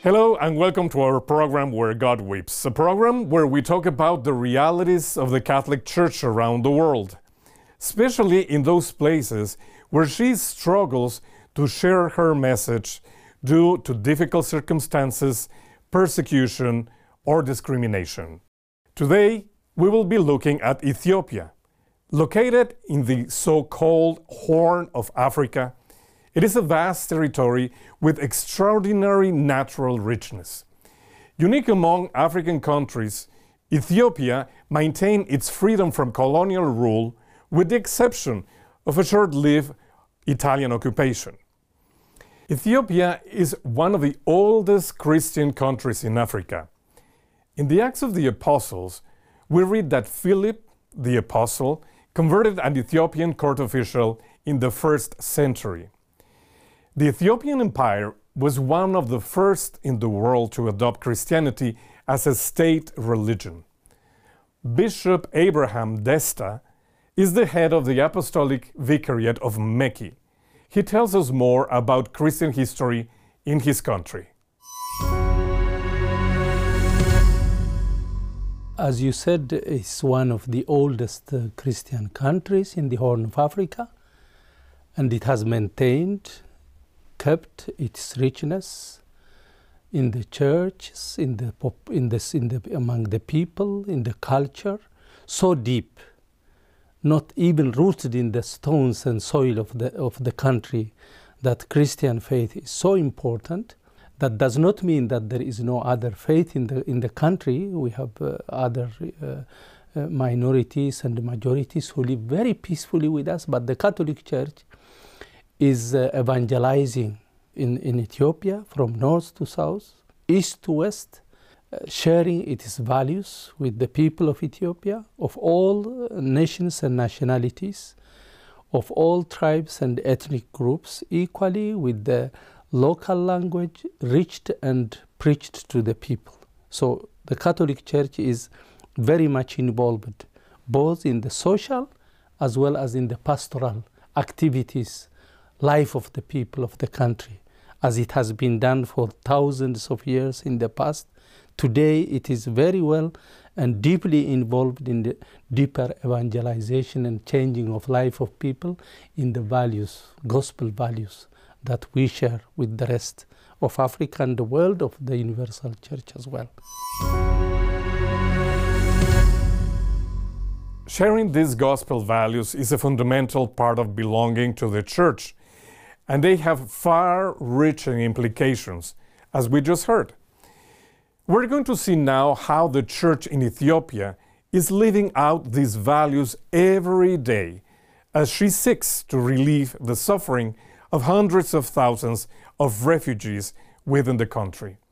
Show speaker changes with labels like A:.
A: Hello and welcome to our program Where God Weeps, a program where we talk about the realities of the Catholic Church around the world, especially in those places where she struggles to share her message due to difficult circumstances, persecution, or discrimination. Today, we will be looking at Ethiopia. Located in the so-called Horn of Africa, it is a vast territory with extraordinary natural richness. Unique among African countries, Ethiopia maintained its freedom from colonial rule with the exception of a short-lived Italian occupation. Ethiopia is one of the oldest Christian countries in Africa. In the Acts of the Apostles, we read that Philip, the apostle, converted an Ethiopian court official in the 1st century. The Ethiopian Empire was one of the first in the world to adopt Christianity as a state religion. Bishop Abraham Desta is the head of the Apostolic Vicariate of Mekki. He tells us more about Christian history in his country.
B: As you said, it's one of the oldest Christian countries in the Horn of Africa, and it has kept its richness in the churches, among the people, in the culture, so deep, not even rooted in the stones and soil of the country, that Christian faith is so important. That does not mean that there is no other faith in the country. We have other minorities and majorities who live very peacefully with us, but the Catholic Church is evangelizing in Ethiopia from north to south, east to west, sharing its values with the people of Ethiopia, of all nations and nationalities, of all tribes and ethnic groups, equally with the local language reached and preached to the people. So the Catholic Church is very much involved, both in the social as well as in the pastoral activities, life of the people of the country, as it has been done for thousands of years in the past. Today it is very well and deeply involved in the deeper evangelization and changing of life of people in the values, gospel values, that we share with the rest of Africa and the world of the Universal Church as well.
A: Sharing these gospel values is a fundamental part of belonging to the Church, and they have far-reaching implications, as we just heard. We're going to see now how the Church in Ethiopia is living out these values every day as she seeks to relieve the suffering of hundreds of thousands of refugees within the country.